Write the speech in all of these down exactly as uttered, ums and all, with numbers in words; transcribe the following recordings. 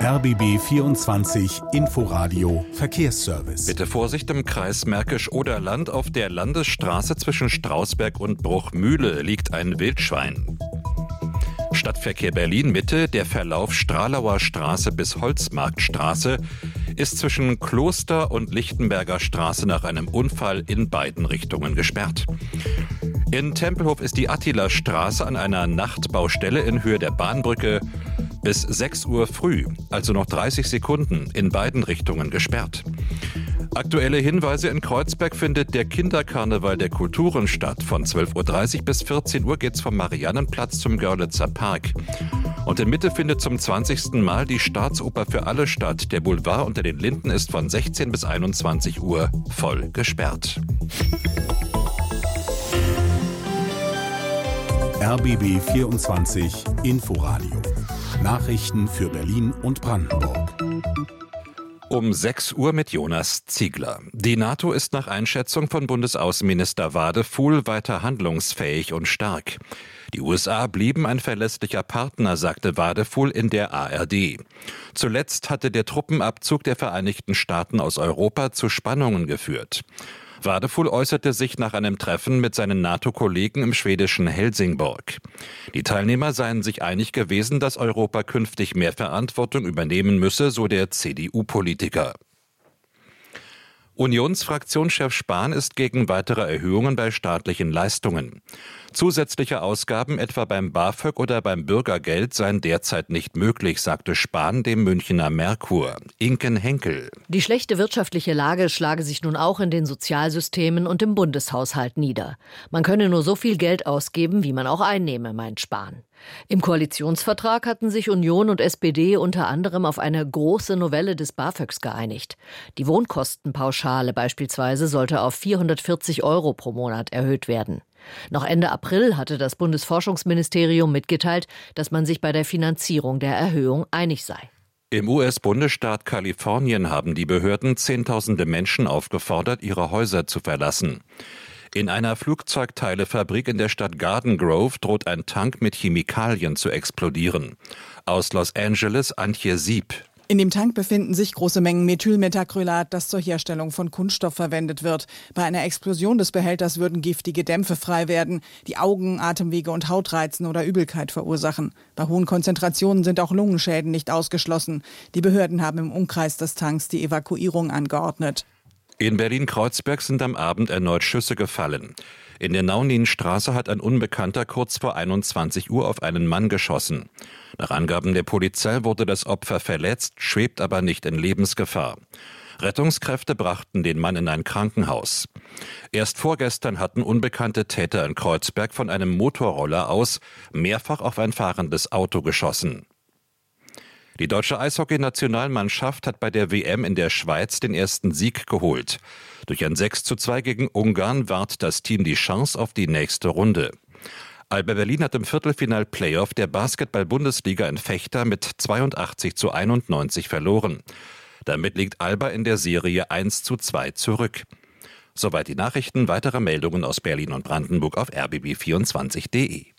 R B B vierundzwanzig Inforadio Verkehrsservice. Bitte Vorsicht im Kreis Märkisch-Oderland. Auf der Landesstraße zwischen Strausberg und Bruchmühle liegt ein Wildschwein. Stadtverkehr Berlin-Mitte. Der Verlauf Stralauer Straße bis Holzmarktstraße ist zwischen Kloster und Lichtenberger Straße nach einem Unfall in beiden Richtungen gesperrt. In Tempelhof ist die Attila-Straße an einer Nachtbaustelle in Höhe der Bahnbrücke bis sechs Uhr früh, also noch dreißig Sekunden, in beiden Richtungen gesperrt. Aktuelle Hinweise: In Kreuzberg findet der Kinderkarneval der Kulturen statt. Von zwölf Uhr dreißig bis vierzehn Uhr geht's vom Mariannenplatz zum Görlitzer Park. Und in Mitte findet zum zwanzigsten Mal die Staatsoper für alle statt. Der Boulevard unter den Linden ist von sechzehn bis einundzwanzig Uhr voll gesperrt. R B B vierundzwanzig Inforadio. Nachrichten für Berlin und Brandenburg. Um sechs Uhr mit Jonas Ziegler. Die NATO ist nach Einschätzung von Bundesaußenminister Wadefuhl weiter handlungsfähig und stark. Die U S A blieben ein verlässlicher Partner, sagte Wadefuhl in der A R D. Zuletzt hatte der Truppenabzug der Vereinigten Staaten aus Europa zu Spannungen geführt. Wadefuhl äußerte sich nach einem Treffen mit seinen NATO-Kollegen im schwedischen Helsingborg. Die Teilnehmer seien sich einig gewesen, dass Europa künftig mehr Verantwortung übernehmen müsse, so der C D U-Politiker. Unionsfraktionschef Spahn ist gegen weitere Erhöhungen bei staatlichen Leistungen. Zusätzliche Ausgaben etwa beim BAföG oder beim Bürgergeld seien derzeit nicht möglich, sagte Spahn dem Münchner Merkur. Inken Henkel. Die schlechte wirtschaftliche Lage schlage sich nun auch in den Sozialsystemen und im Bundeshaushalt nieder. Man könne nur so viel Geld ausgeben, wie man auch einnehme, meint Spahn. Im Koalitionsvertrag hatten sich Union und S P D unter anderem auf eine große Novelle des BAföGs geeinigt. Die Wohnkostenpauschale beispielsweise sollte auf vierhundertvierzig Euro pro Monat erhöht werden. Noch Ende April hatte das Bundesforschungsministerium mitgeteilt, dass man sich bei der Finanzierung der Erhöhung einig sei. Im U S-Bundesstaat Kalifornien haben die Behörden Zehntausende Menschen aufgefordert, ihre Häuser zu verlassen. In einer Flugzeugteilefabrik in der Stadt Garden Grove droht ein Tank mit Chemikalien zu explodieren. Aus Los Angeles Antje Sieb. In dem Tank befinden sich große Mengen Methylmethacrylat, das zur Herstellung von Kunststoff verwendet wird. Bei einer Explosion des Behälters würden giftige Dämpfe frei werden, die Augen, Atemwege und Haut reizen oder Übelkeit verursachen. Bei hohen Konzentrationen sind auch Lungenschäden nicht ausgeschlossen. Die Behörden haben im Umkreis des Tanks die Evakuierung angeordnet. In Berlin-Kreuzberg sind am Abend erneut Schüsse gefallen. In der Nauninstraße hat ein Unbekannter kurz vor einundzwanzig Uhr auf einen Mann geschossen. Nach Angaben der Polizei wurde das Opfer verletzt, schwebt aber nicht in Lebensgefahr. Rettungskräfte brachten den Mann in ein Krankenhaus. Erst vorgestern hatten unbekannte Täter in Kreuzberg von einem Motorroller aus mehrfach auf ein fahrendes Auto geschossen. Die deutsche Eishockey-Nationalmannschaft hat bei der W M in der Schweiz den ersten Sieg geholt. Durch ein sechs zu zwei gegen Ungarn wahrt das Team die Chance auf die nächste Runde. Alba Berlin hat im Viertelfinal-Playoff der Basketball-Bundesliga in Vechta mit zweiundachtzig zu einundneunzig verloren. Damit liegt Alba in der Serie eins zu zwei zurück. Soweit die Nachrichten. Weitere Meldungen aus Berlin und Brandenburg auf r b b vierundzwanzig punkt d e.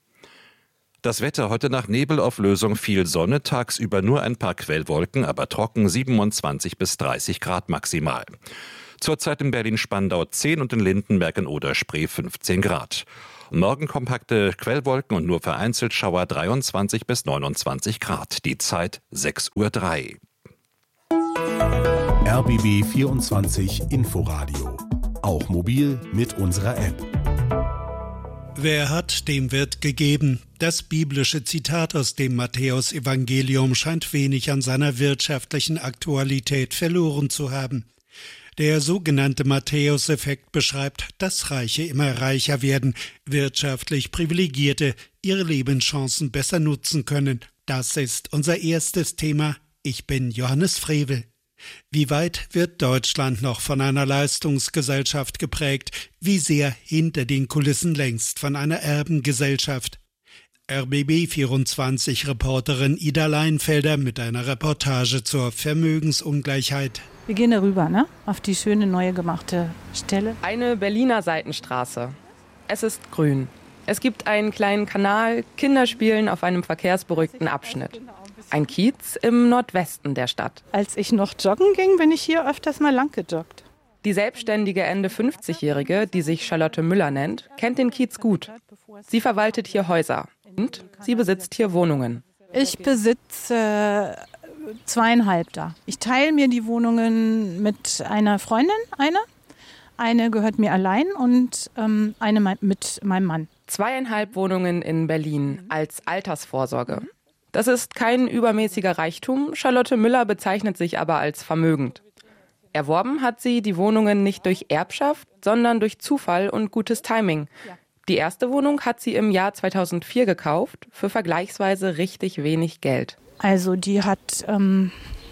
Das Wetter: Heute nach Nebelauflösung viel Sonne, tagsüber nur ein paar Quellwolken, aber trocken, siebenundzwanzig bis dreißig Grad maximal. Zurzeit in Berlin-Spandau zehn und in Lindenberg in Oder-Spree fünfzehn Grad. Morgen kompakte Quellwolken und nur vereinzelt Schauer, dreiundzwanzig bis neunundzwanzig Grad. Die Zeit sechs Uhr drei. R B B vierundzwanzig Inforadio. Auch mobil mit unserer App. Wer hat, dem wird gegeben. Das biblische Zitat aus dem Matthäus-Evangelium scheint wenig an seiner wirtschaftlichen Aktualität verloren zu haben. Der sogenannte Matthäus-Effekt beschreibt, dass Reiche immer reicher werden, wirtschaftlich Privilegierte ihre Lebenschancen besser nutzen können. Das ist unser erstes Thema. Ich bin Johannes Frevel. Wie weit wird Deutschland noch von einer Leistungsgesellschaft geprägt? Wie sehr hinter den Kulissen längst von einer Erbengesellschaft? R B B vierundzwanzig-Reporterin Ida Leinfelder mit einer Reportage zur Vermögensungleichheit. Wir gehen darüber, ne? Auf die schöne neu gemachte Stelle. Eine Berliner Seitenstraße. Es ist grün. Es gibt einen kleinen Kanal, Kinder spielen auf einem verkehrsberuhigten Abschnitt. ein Kiez im Nordwesten der Stadt. Als ich noch joggen ging, bin ich hier öfters mal lang gejoggt. Die selbstständige Ende fünfzigjährige, die sich Charlotte Müller nennt, kennt den Kiez gut. Sie verwaltet hier Häuser und sie besitzt hier Wohnungen. Ich besitze zweieinhalb da. Ich teile mir die Wohnungen mit einer Freundin, eine. Eine gehört mir allein und ähm, eine mit meinem Mann. Zweieinhalb Wohnungen in Berlin als Altersvorsorge. Das ist kein übermäßiger Reichtum. Charlotte Müller bezeichnet sich aber als vermögend. Erworben hat sie die Wohnungen nicht durch Erbschaft, sondern durch Zufall und gutes Timing. Die erste Wohnung hat sie im Jahr zweitausendvier gekauft, für vergleichsweise richtig wenig Geld. Also die hat ähm,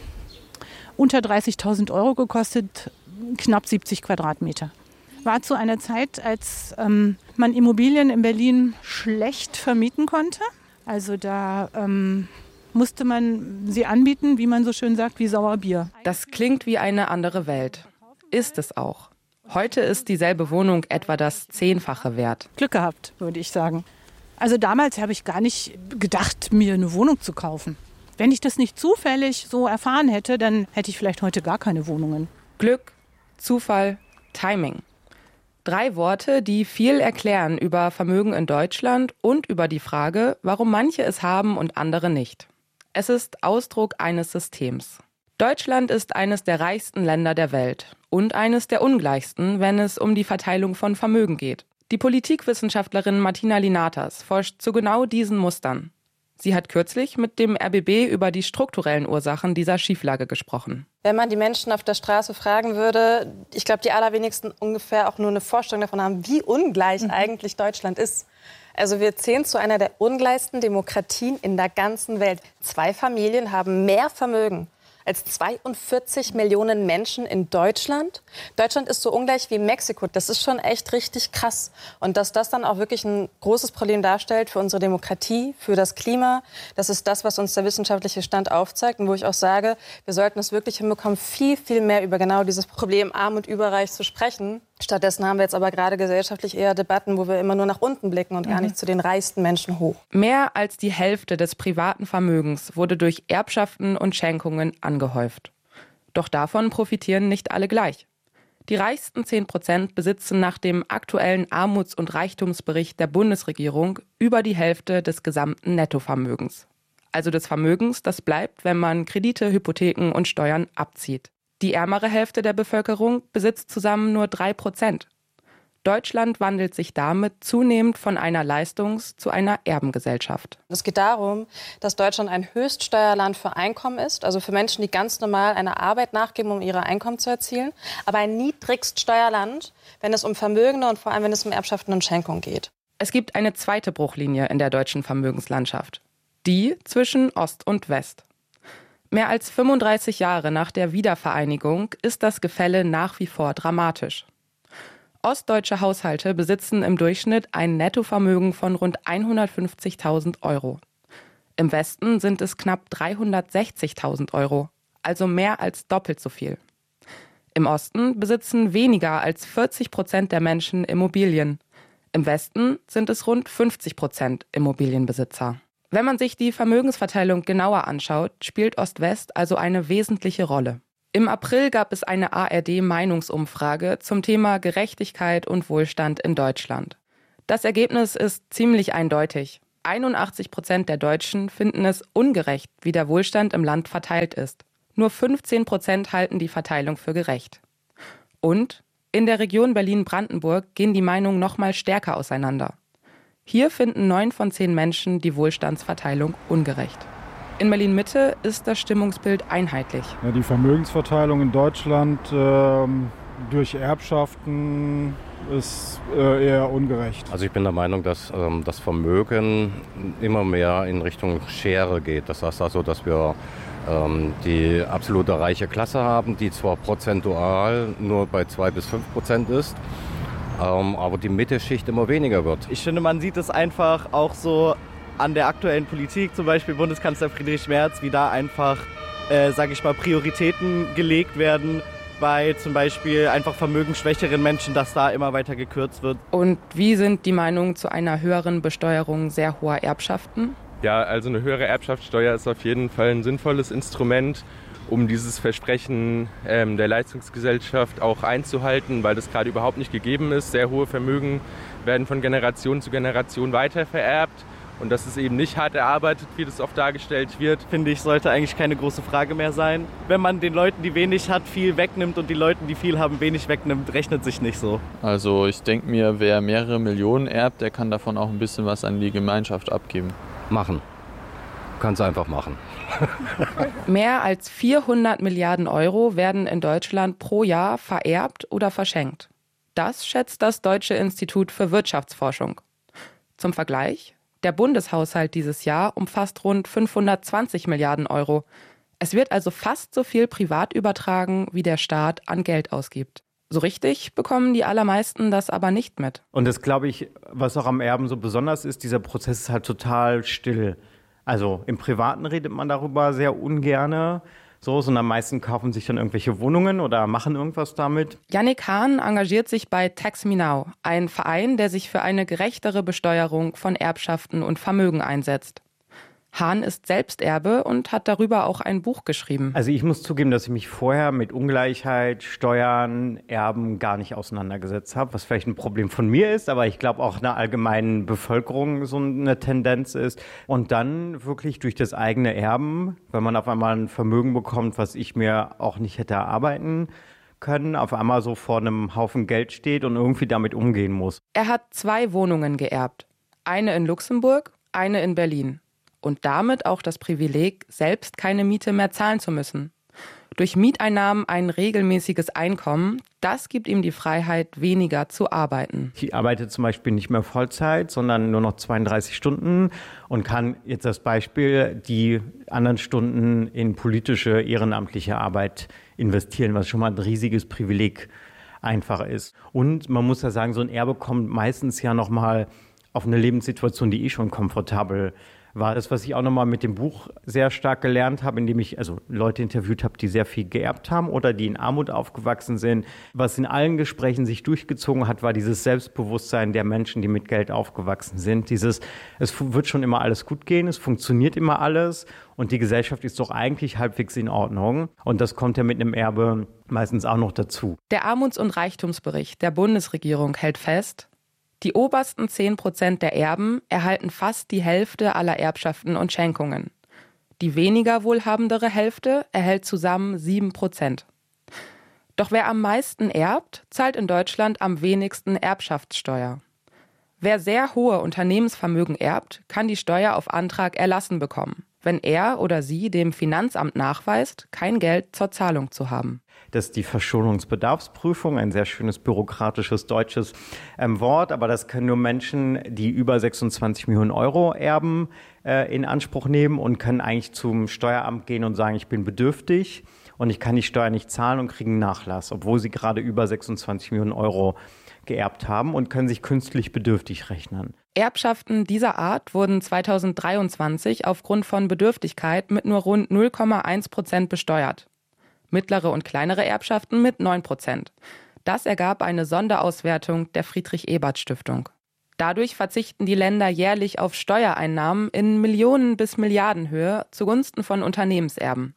unter dreißigtausend Euro gekostet, knapp siebzig Quadratmeter. War zu einer Zeit, als ähm, man Immobilien in Berlin schlecht vermieten konnte. Also da ähm, musste man sie anbieten, wie man so schön sagt, wie Sauerbier. Das klingt wie eine andere Welt. Ist es auch. Heute ist dieselbe Wohnung etwa das Zehnfache wert. Glück gehabt, würde ich sagen. Also damals habe ich gar nicht gedacht, mir eine Wohnung zu kaufen. Wenn ich das nicht zufällig so erfahren hätte, dann hätte ich vielleicht heute gar keine Wohnungen. Glück, Zufall, Timing. Drei Worte, die viel erklären über Vermögen in Deutschland und über die Frage, warum manche es haben und andere nicht. Es ist Ausdruck eines Systems. Deutschland ist eines der reichsten Länder der Welt und eines der ungleichsten, wenn es um die Verteilung von Vermögen geht. Die Politikwissenschaftlerin Martina Linatas forscht zu genau diesen Mustern. Sie hat kürzlich mit dem R B B über die strukturellen Ursachen dieser Schieflage gesprochen. Wenn man die Menschen auf der Straße fragen würde, ich glaube, die allerwenigsten ungefähr auch nur eine Vorstellung davon haben, wie ungleich mhm. eigentlich Deutschland ist. Also wir zählen zu einer der ungleichsten Demokratien in der ganzen Welt. Zwei Familien haben mehr Vermögen als zweiundvierzig Millionen Menschen in Deutschland. Deutschland ist so ungleich wie Mexiko. Das ist schon echt richtig krass. Und dass das dann auch wirklich ein großes Problem darstellt für unsere Demokratie, für das Klima, das ist das, was uns der wissenschaftliche Stand aufzeigt. Und wo ich auch sage, wir sollten es wirklich hinbekommen, viel, viel mehr über genau dieses Problem arm und überreich zu sprechen. Stattdessen haben wir jetzt aber gerade gesellschaftlich eher Debatten, wo wir immer nur nach unten blicken und gar nicht zu den reichsten Menschen hoch. Mehr als die Hälfte des privaten Vermögens wurde durch Erbschaften und Schenkungen angehäuft. Doch davon profitieren nicht alle gleich. Die reichsten zehn Prozent besitzen nach dem aktuellen Armuts- und Reichtumsbericht der Bundesregierung über die Hälfte des gesamten Nettovermögens. Also des Vermögens, das bleibt, wenn man Kredite, Hypotheken und Steuern abzieht. Die ärmere Hälfte der Bevölkerung besitzt zusammen nur drei Prozent. Deutschland wandelt sich damit zunehmend von einer Leistungs- zu einer Erbengesellschaft. Es geht darum, dass Deutschland ein Höchststeuerland für Einkommen ist, also für Menschen, die ganz normal einer Arbeit nachgeben, um ihre Einkommen zu erzielen, aber ein Niedrigststeuerland, wenn es um Vermögende und vor allem, wenn es um Erbschaften und Schenkungen geht. Es gibt eine zweite Bruchlinie in der deutschen Vermögenslandschaft, die zwischen Ost und West. Mehr als fünfunddreißig Jahre nach der Wiedervereinigung ist das Gefälle nach wie vor dramatisch. Ostdeutsche Haushalte besitzen im Durchschnitt ein Nettovermögen von rund hundertfünfzigtausend Euro. Im Westen sind es knapp dreihundertsechzigtausend Euro, also mehr als doppelt so viel. Im Osten besitzen weniger als vierzig Prozent der Menschen Immobilien. Im Westen sind es rund fünfzig Prozent Immobilienbesitzer. Wenn man sich die Vermögensverteilung genauer anschaut, spielt Ost-West also eine wesentliche Rolle. Im April gab es eine A R D-Meinungsumfrage zum Thema Gerechtigkeit und Wohlstand in Deutschland. Das Ergebnis ist ziemlich eindeutig. einundachtzig Prozent der Deutschen finden es ungerecht, wie der Wohlstand im Land verteilt ist. Nur fünfzehn Prozent halten die Verteilung für gerecht. Und in der Region Berlin-Brandenburg gehen die Meinungen noch mal stärker auseinander. Hier finden neun von zehn Menschen die Wohlstandsverteilung ungerecht. In Berlin-Mitte ist das Stimmungsbild einheitlich. Ja, die Vermögensverteilung in Deutschland äh, durch Erbschaften ist äh, eher ungerecht. Also ich bin der Meinung, dass ähm, das Vermögen immer mehr in Richtung Schere geht. Das heißt also, dass wir ähm, die absolute reiche Klasse haben, die zwar prozentual nur bei zwei bis fünf Prozent ist, ähm, aber die Mittelschicht immer weniger wird. Ich finde, man sieht es einfach auch so an der aktuellen Politik, zum Beispiel Bundeskanzler Friedrich Merz, wie da einfach, äh, sage ich mal, Prioritäten gelegt werden bei zum Beispiel einfach vermögensschwächeren Menschen, dass da immer weiter gekürzt wird. Und wie sind die Meinungen zu einer höheren Besteuerung sehr hoher Erbschaften? Ja, also eine höhere Erbschaftssteuer ist auf jeden Fall ein sinnvolles Instrument, um dieses Versprechen ähm, der Leistungsgesellschaft auch einzuhalten, weil das gerade überhaupt nicht gegeben ist. Sehr hohe Vermögen werden von Generation zu Generation weitervererbt. Und das ist eben nicht hart erarbeitet, wie das oft dargestellt wird. Finde ich, sollte eigentlich keine große Frage mehr sein. Wenn man den Leuten, die wenig hat, viel wegnimmt und die Leuten, die viel haben, wenig wegnimmt, rechnet sich nicht so. Also ich denke mir, wer mehrere Millionen erbt, der kann davon auch ein bisschen was an die Gemeinschaft abgeben. Machen. Kannst einfach machen. Mehr als vierhundert Milliarden Euro werden in Deutschland pro Jahr vererbt oder verschenkt. Das schätzt das Deutsche Institut für Wirtschaftsforschung. Zum Vergleich: Der Bundeshaushalt dieses Jahr umfasst rund fünfhundertzwanzig Milliarden Euro. Es wird also fast so viel privat übertragen, wie der Staat an Geld ausgibt. So richtig bekommen die allermeisten das aber nicht mit. Und das, glaube ich, was auch am Erben so besonders ist, dieser Prozess ist halt total still. Also im Privaten redet man darüber sehr ungerne. So, sondern am meisten kaufen sich dann irgendwelche Wohnungen oder machen irgendwas damit. Yannick Hahn engagiert sich bei Tax Me Now, ein Verein, der sich für eine gerechtere Besteuerung von Erbschaften und Vermögen einsetzt. Hahn ist selbst Erbe und hat darüber auch ein Buch geschrieben. Also ich muss zugeben, dass ich mich vorher mit Ungleichheit, Steuern, Erben gar nicht auseinandergesetzt habe, was vielleicht ein Problem von mir ist, aber ich glaube auch in der allgemeinen Bevölkerung so eine Tendenz ist. Und dann wirklich durch das eigene Erben, wenn man auf einmal ein Vermögen bekommt, was ich mir auch nicht hätte erarbeiten können, auf einmal so vor einem Haufen Geld steht und irgendwie damit umgehen muss. Er hat zwei Wohnungen geerbt. Eine in Luxemburg, eine in Berlin. Und damit auch das Privileg, selbst keine Miete mehr zahlen zu müssen. Durch Mieteinnahmen ein regelmäßiges Einkommen, das gibt ihm die Freiheit, weniger zu arbeiten. Ich arbeite zum Beispiel nicht mehr Vollzeit, sondern nur noch zweiunddreißig Stunden und kann jetzt das Beispiel die anderen Stunden in politische, ehrenamtliche Arbeit investieren, was schon mal ein riesiges Privileg einfach ist. Und man muss ja sagen, so ein Erbe kommt meistens ja noch mal auf eine Lebenssituation, die eh schon komfortabel war. Das, was ich auch nochmal mit dem Buch sehr stark gelernt habe, indem ich also Leute interviewt habe, die sehr viel geerbt haben oder die in Armut aufgewachsen sind. Was in allen Gesprächen sich durchgezogen hat, war dieses Selbstbewusstsein der Menschen, die mit Geld aufgewachsen sind. Dieses, es wird schon immer alles gut gehen, es funktioniert immer alles und die Gesellschaft ist doch eigentlich halbwegs in Ordnung. Und das kommt ja mit einem Erbe meistens auch noch dazu. Der Armuts- und Reichtumsbericht der Bundesregierung hält fest: Die obersten zehn Prozent der Erben erhalten fast die Hälfte aller Erbschaften und Schenkungen. Die weniger wohlhabendere Hälfte erhält zusammen sieben Prozent. Doch wer am meisten erbt, zahlt in Deutschland am wenigsten Erbschaftssteuer. Wer sehr hohe Unternehmensvermögen erbt, kann die Steuer auf Antrag erlassen bekommen, wenn er oder sie dem Finanzamt nachweist, kein Geld zur Zahlung zu haben. Das ist die Verschuldungsbedarfsprüfung, ein sehr schönes bürokratisches deutsches ähm, Wort, aber das können nur Menschen, die über sechsundzwanzig Millionen Euro erben, äh, in Anspruch nehmen und können eigentlich zum Steueramt gehen und sagen, ich bin bedürftig und ich kann die Steuer nicht zahlen und kriegen Nachlass, obwohl sie gerade über sechsundzwanzig Millionen Euro geerbt haben und können sich künstlich bedürftig rechnen. Erbschaften dieser Art wurden zweitausenddreiundzwanzig aufgrund von Bedürftigkeit mit nur rund null Komma eins Prozent besteuert. Mittlere und kleinere Erbschaften mit neun Prozent. Das ergab eine Sonderauswertung der Friedrich-Ebert-Stiftung. Dadurch verzichten die Länder jährlich auf Steuereinnahmen in Millionen- bis Milliardenhöhe zugunsten von Unternehmenserben.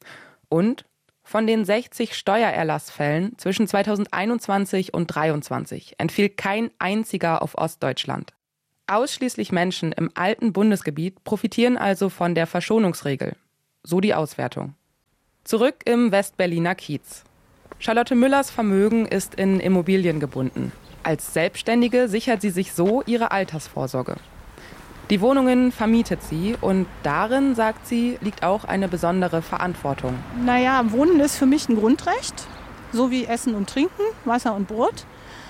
Und von den sechzig Steuererlassfällen zwischen zweitausendeinundzwanzig und zweitausenddreiundzwanzig entfiel kein einziger auf Ostdeutschland. Ausschließlich Menschen im alten Bundesgebiet profitieren also von der Verschonungsregel. So die Auswertung. Zurück im Westberliner Kiez. Charlotte Müllers Vermögen ist in Immobilien gebunden. Als Selbstständige sichert sie sich so ihre Altersvorsorge. Die Wohnungen vermietet sie und darin, sagt sie, liegt auch eine besondere Verantwortung. Naja, Wohnen ist für mich ein Grundrecht, so wie Essen und Trinken, Wasser und Brot.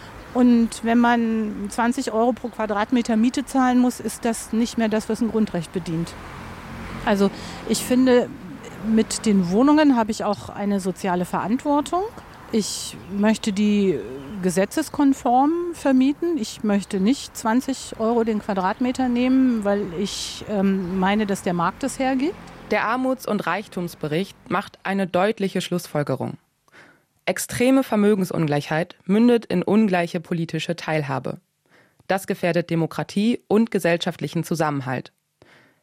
Und wenn man zwanzig Euro pro Quadratmeter Miete zahlen muss, ist das nicht mehr das, was ein Grundrecht bedient. Also ich finde, mit den Wohnungen habe ich auch eine soziale Verantwortung. Ich möchte die gesetzeskonform vermieten. Ich möchte nicht zwanzig Euro den Quadratmeter nehmen, weil ich ähm, meine, dass der Markt es hergibt. Der Armuts- und Reichtumsbericht macht eine deutliche Schlussfolgerung. Extreme Vermögensungleichheit mündet in ungleiche politische Teilhabe. Das gefährdet Demokratie und gesellschaftlichen Zusammenhalt.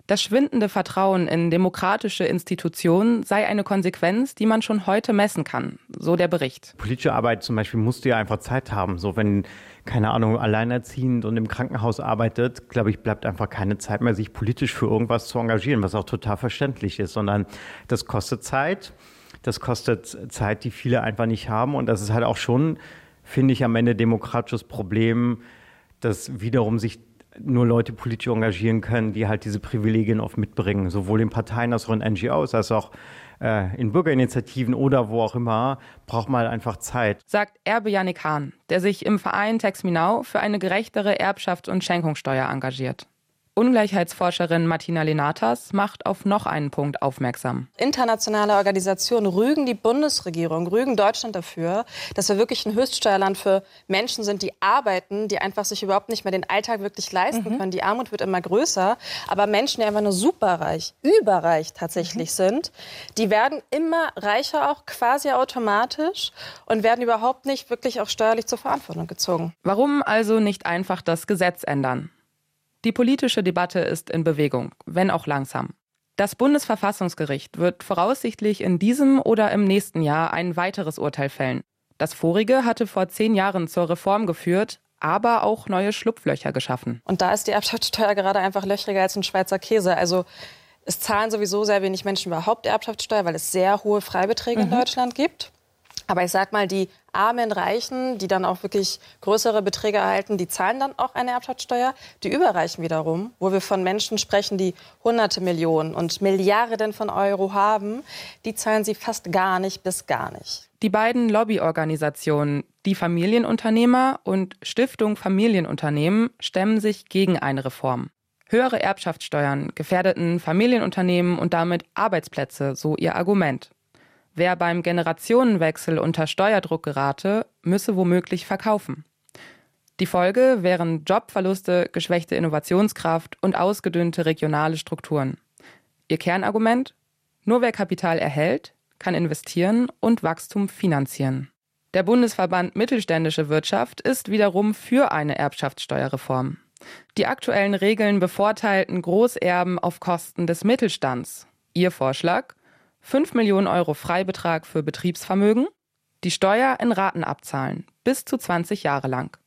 Das schwindende Vertrauen in demokratische Institutionen sei eine Konsequenz, die man schon heute messen kann, so der Bericht. Politische Arbeit zum Beispiel musst du ja einfach Zeit haben. So wenn, keine Ahnung, alleinerziehend und im Krankenhaus arbeitet, glaube ich, bleibt einfach keine Zeit mehr, sich politisch für irgendwas zu engagieren, was auch total verständlich ist, sondern das kostet Zeit. Das kostet Zeit, die viele einfach nicht haben. Und das ist halt auch schon, finde ich, am Ende demokratisches Problem, dass wiederum sich nur Leute politisch engagieren können, die halt diese Privilegien oft mitbringen, sowohl in Parteien als auch in N G Os, als auch äh, in Bürgerinitiativen oder wo auch immer, braucht man halt einfach Zeit. Sagt Erbe Yannick Hahn, der sich im Verein Tax Me Now für eine gerechtere Erbschafts- und Schenkungssteuer engagiert. Ungleichheitsforscherin Martina Lenatas macht auf noch einen Punkt aufmerksam. Internationale Organisationen rügen die Bundesregierung, rügen Deutschland dafür, dass wir wirklich ein Höchststeuerland für Menschen sind, die arbeiten, die einfach sich überhaupt nicht mehr den Alltag wirklich leisten mhm. können. Die Armut wird immer größer. Aber Menschen, die einfach nur superreich, überreich tatsächlich mhm. sind, die werden immer reicher, auch quasi automatisch, und werden überhaupt nicht wirklich auch steuerlich zur Verantwortung gezogen. Warum also nicht einfach das Gesetz ändern? Die politische Debatte ist in Bewegung, wenn auch langsam. Das Bundesverfassungsgericht wird voraussichtlich in diesem oder im nächsten Jahr ein weiteres Urteil fällen. Das vorige hatte vor zehn Jahren zur Reform geführt, aber auch neue Schlupflöcher geschaffen. Und da ist die Erbschaftssteuer gerade einfach löchriger als ein Schweizer Käse. Also es zahlen sowieso sehr wenig Menschen überhaupt Erbschaftssteuer, weil es sehr hohe Freibeträge mhm. in Deutschland gibt. Aber ich sag mal, die armen Reichen, die dann auch wirklich größere Beträge erhalten, die zahlen dann auch eine Erbschaftssteuer. Die Überreichen wiederum, wo wir von Menschen sprechen, die hunderte Millionen und Milliarden von Euro haben, die zahlen sie fast gar nicht bis gar nicht. Die beiden Lobbyorganisationen, die Familienunternehmer und Stiftung Familienunternehmen, stemmen sich gegen eine Reform. Höhere Erbschaftssteuern gefährdeten Familienunternehmen und damit Arbeitsplätze, so ihr Argument. Wer beim Generationenwechsel unter Steuerdruck gerate, müsse womöglich verkaufen. Die Folge wären Jobverluste, geschwächte Innovationskraft und ausgedünnte regionale Strukturen. Ihr Kernargument? Nur wer Kapital erhält, kann investieren und Wachstum finanzieren. Der Bundesverband Mittelständische Wirtschaft ist wiederum für eine Erbschaftssteuerreform. Die aktuellen Regeln bevorteilten Großerben auf Kosten des Mittelstands. Ihr Vorschlag? fünf Millionen Euro Freibetrag für Betriebsvermögen, die Steuer in Raten abzahlen, bis zu zwanzig Jahre lang.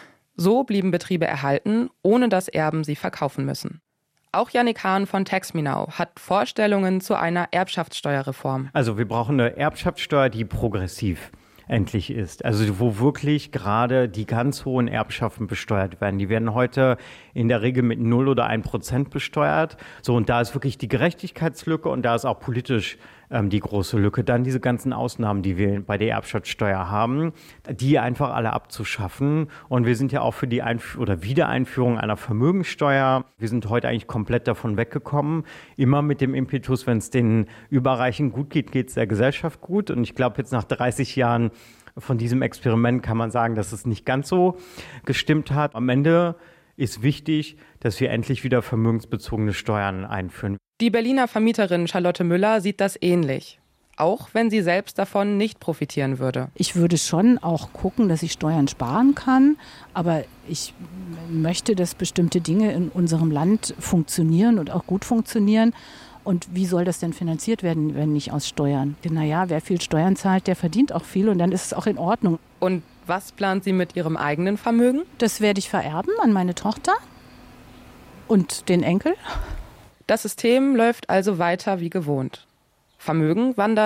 So blieben Betriebe erhalten, ohne dass Erben sie verkaufen müssen. Auch Yannick Hahn von Tax Me Now hat Vorstellungen zu einer Erbschaftssteuerreform. Also wir brauchen eine Erbschaftssteuer, die progressiv endlich ist. Also wo wirklich gerade die ganz hohen Erbschaften besteuert werden. Die werden heute in der Regel mit null oder ein Prozent besteuert. So, und da ist wirklich die Gerechtigkeitslücke und da ist auch politisch ähm, die große Lücke. Dann diese ganzen Ausnahmen, die wir bei der Erbschaftssteuer haben, die einfach alle abzuschaffen. Und wir sind ja auch für die Einf- oder Wiedereinführung einer Vermögensteuer. Wir sind heute eigentlich komplett davon weggekommen. Immer mit dem Impetus, wenn es den Überreichen gut geht, geht es der Gesellschaft gut. Und ich glaube, jetzt nach dreißig Jahren von diesem Experiment kann man sagen, dass es nicht ganz so gestimmt hat. Am Ende ist wichtig, dass wir endlich wieder vermögensbezogene Steuern einführen. Die Berliner Vermieterin Charlotte Müller sieht das ähnlich, auch wenn sie selbst davon nicht profitieren würde. Ich würde schon auch gucken, dass ich Steuern sparen kann, aber ich möchte, dass bestimmte Dinge in unserem Land funktionieren und auch gut funktionieren. Und wie soll das denn finanziert werden, wenn nicht aus Steuern? Naja, wer viel Steuern zahlt, der verdient auch viel und dann ist es auch in Ordnung. Und was plant sie mit ihrem eigenen Vermögen? Das werde ich vererben an meine Tochter und den Enkel. Das System läuft also weiter wie gewohnt. Vermögen wandert